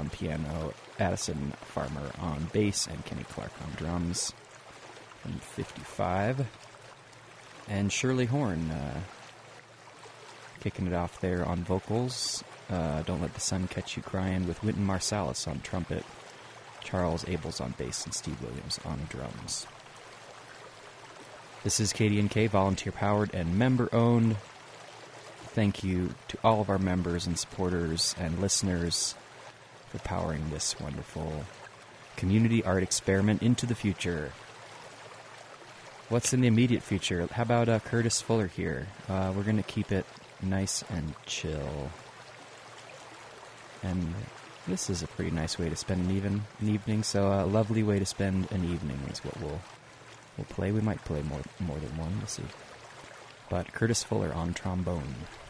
on piano, Addison Farmer on bass, and Kenny Clark on drums. And 55. And Shirley Horn kicking it off there on vocals. Don't Let the Sun Catch You Crying with Wynton Marsalis on trumpet, Charles Abels on bass, and Steve Williams on drums. This is KDNK, volunteer-powered and member-owned. Thank you to all of our members and supporters and listeners for powering this wonderful community art experiment into the future. What's in the immediate future? How about Curtis Fuller here? We're going to keep it nice and chill. And this is a pretty nice way to spend an evening, so a lovely way to spend an evening is what we'll play. We might play more than one, we'll see. But Curtis Fuller on trombone.